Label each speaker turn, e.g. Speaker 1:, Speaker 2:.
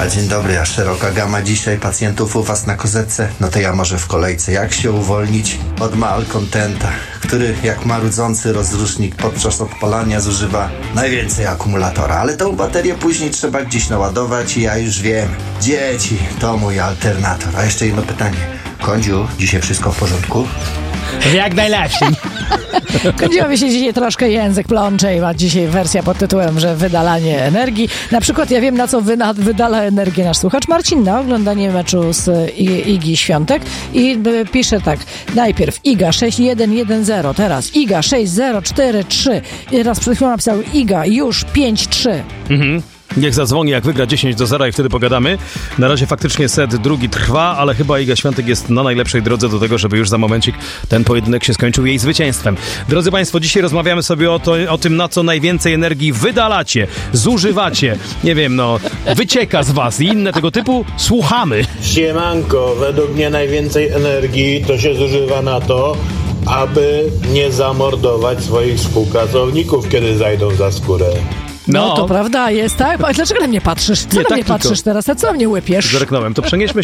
Speaker 1: A dzień dobry, a szeroka gama dzisiaj pacjentów u was na kozetce? No to ja może w kolejce. Jak się uwolnić od malkontenta, który jak marudzący rozrusznik podczas odpalania zużywa najwięcej akumulatora. Ale tą baterię później trzeba gdzieś naładować i ja już wiem. Dzieci, to mój alternator. A jeszcze jedno pytanie. Kądziu, dzisiaj wszystko w porządku?
Speaker 2: Jak najlepszy.
Speaker 3: Kądziowi się dzisiaj troszkę język plącze i ma dzisiaj wersja pod tytułem, że wydalanie energii. Na przykład ja wiem, na co wydala energię nasz słuchacz Marcin, na oglądanie meczu z Igi Świątek i pisze tak, najpierw Iga 6110, teraz Iga 6043 i teraz przed chwilą napisał Iga już 5-3.
Speaker 2: Niech zadzwoni, jak wygra 10-0 i wtedy pogadamy. Na razie faktycznie set drugi trwa, ale chyba Iga Świątek jest na najlepszej drodze do tego, żeby już za momencik ten pojedynek się skończył jej zwycięstwem. Drodzy Państwo, dzisiaj rozmawiamy sobie o tym, na co najwięcej energii wydalacie, zużywacie, nie wiem, wycieka z Was i inne tego typu. Słuchamy.
Speaker 4: Siemanko, według mnie najwięcej energii to się zużywa na to, aby nie zamordować swoich współpracowników, kiedy zajdą za skórę.
Speaker 3: No to prawda jest, tak? A dlaczego na mnie patrzysz? Co na mnie patrzysz teraz? A co na mnie łypiesz?
Speaker 2: Zerknąłem. To przenieśmy